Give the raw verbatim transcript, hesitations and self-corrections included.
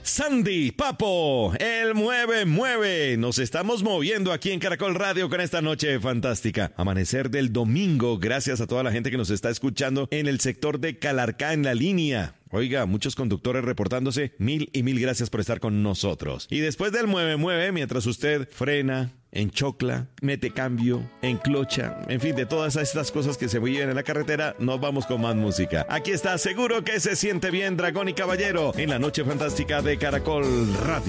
Sandy, Papo, el mueve, mueve. Nos estamos moviendo aquí en Caracol Radio con esta noche fantástica. Amanecer del domingo, gracias a toda la gente que nos está escuchando en el sector de Calarcá en la línea. Oiga, muchos conductores reportándose, mil y mil gracias por estar con nosotros. Y después del mueve, mueve, mientras usted frena, enchocla, mete cambio, enclocha, en fin, de todas estas cosas que se viven en la carretera, nos vamos con más música. Aquí está, seguro que se siente bien, Dragón y Caballero, en la noche fantástica de Caracol Radio.